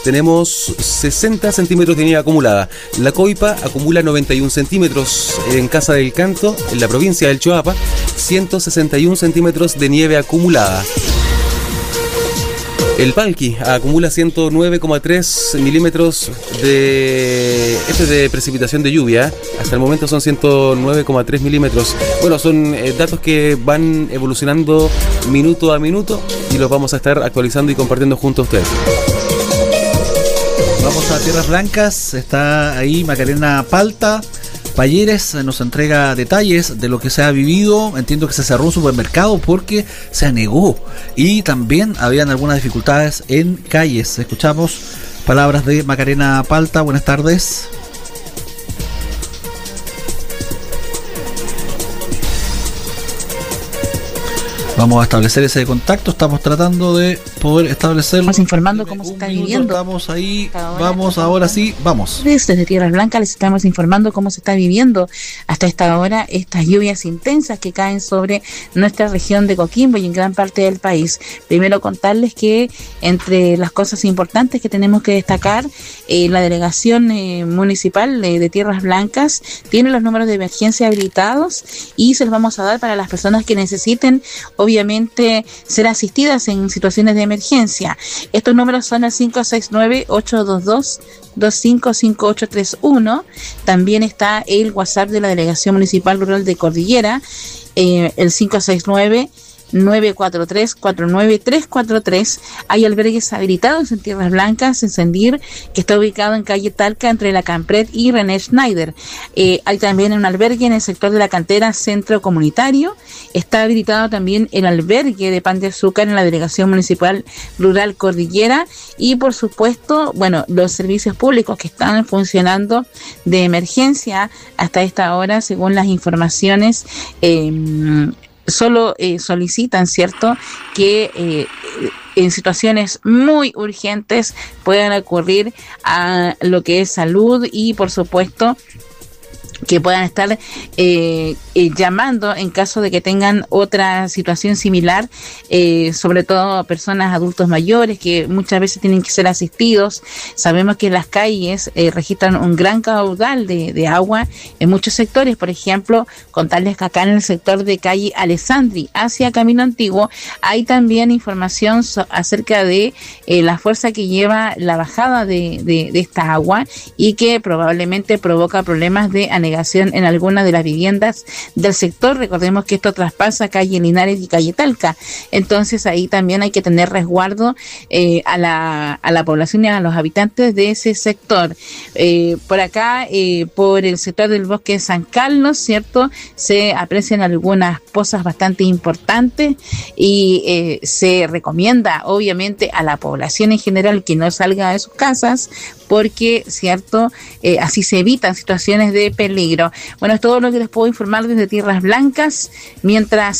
tenemos 60 centímetros de nieve acumulada. La Coipa acumula 91 centímetros. En Casa del Canto, en la provincia del Choapa, 161 centímetros de nieve acumulada. El Palqui acumula 109,3 milímetros de precipitación de lluvia. Hasta el momento son 109,3 milímetros. Bueno, son datos que van evolucionando minuto a minuto y los vamos a estar actualizando y compartiendo junto a ustedes. Vamos a Tierras Blancas, está ahí Macarena Palta. Payeres nos entrega detalles de lo que se ha vivido. Entiendo que se cerró un supermercado porque se anegó y también habían algunas dificultades en calles. Escuchamos palabras de Macarena Palta. Buenas tardes. Vamos a establecer ese contacto. Estamos tratando de poder establecerlo. Estamos informando cómo se está viviendo. Estamos ahí. Vamos, ahora sí, vamos. Desde Tierras Blancas les estamos informando cómo se está viviendo hasta esta hora estas lluvias intensas que caen sobre nuestra región de Coquimbo y en gran parte del país. Primero contarles que entre las cosas importantes que tenemos que destacar, la delegación municipal de Tierras Blancas tiene los números de emergencia habilitados y se los vamos a dar para las personas que necesiten obviamente ser asistidas en situaciones de emergencia. Estos números son el 569-822-255831. También está el WhatsApp de la Delegación Municipal Rural de Cordillera, el 569-943-49343. Hay albergues habilitados en Tierras Blancas, en Sendir, que está ubicado en calle Talca entre la Campret y René Schneider. Hay también un albergue en el sector de la cantera Centro Comunitario. Está habilitado también el albergue de Pan de Azúcar en la Delegación Municipal Rural Cordillera. Y por supuesto, bueno, los servicios públicos que están funcionando de emergencia hasta esta hora, según las informaciones, solo solicitan, ¿cierto?, que en situaciones muy urgentes puedan acudir a lo que es salud y, por supuesto, que puedan estar llamando en caso de que tengan otra situación similar, sobre todo personas adultos mayores que muchas veces tienen que ser asistidos. Sabemos que las calles registran un gran caudal de agua en muchos sectores. Por ejemplo, contarles que acá en el sector de calle Alessandri hacia Camino Antiguo hay también información acerca de la fuerza que lleva la bajada de esta agua y que probablemente provoca problemas de anegación en algunas de las viviendas del sector. Recordemos que esto traspasa calle Linares y calle Talca. Entonces ahí también hay que tener resguardo a la población y a los habitantes de ese sector. Por acá, por el sector del bosque de San Carlos, ¿cierto?, se aprecian algunas pozas bastante importantes y se recomienda obviamente a la población en general que no salga de sus casas porque, ¿cierto?, así se evitan situaciones de peligro. Bueno, es todo lo que les puedo informar desde Tierras Blancas, mientras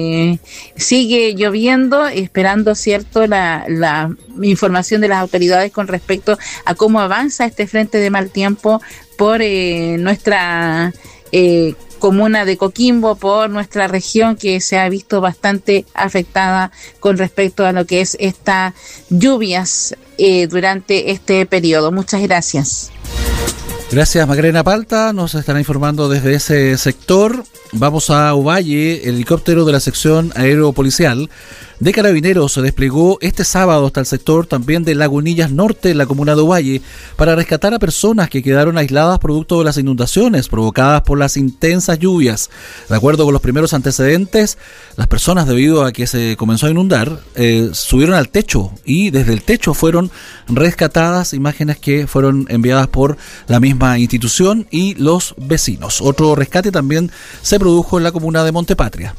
sigue lloviendo, esperando, ¿cierto?, la información de las autoridades con respecto a cómo avanza este frente de mal tiempo por nuestra comuna de Coquimbo, por nuestra región que se ha visto bastante afectada con respecto a lo que es estas lluvias durante este periodo. Muchas gracias. Gracias, Macarena Palta. Nos estará informando desde ese sector. Vamos a Ovalle. El helicóptero de la sección aeropolicial de Carabineros se desplegó este sábado hasta el sector también de Lagunillas Norte, en la comuna de Ovalle, para rescatar a personas que quedaron aisladas producto de las inundaciones provocadas por las intensas lluvias. De acuerdo con los primeros antecedentes, las personas, debido a que se comenzó a inundar, subieron al techo y desde el techo fueron rescatadas, imágenes que fueron enviadas por la misma institución y los vecinos. Otro rescate también se produjo en la comuna de Montepatria.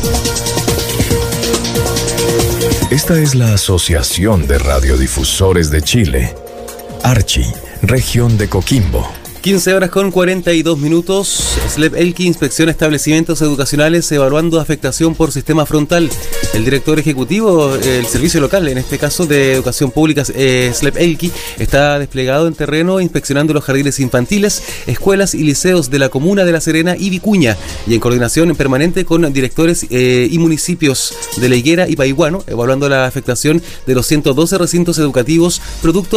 Esta es la Asociación de Radiodifusores de Chile, Archi, región de Coquimbo. 15 horas con 42 minutos. SLEP Elqui inspecciona establecimientos educacionales evaluando afectación por sistema frontal. El director ejecutivo, el servicio local, en este caso de educación pública, SLEP Elqui, está desplegado en terreno inspeccionando los jardines infantiles, escuelas y liceos de la comuna de La Serena y Vicuña, y en coordinación permanente con directores y municipios de La Higuera y Paiguano, evaluando la afectación de los 112 recintos educativos producto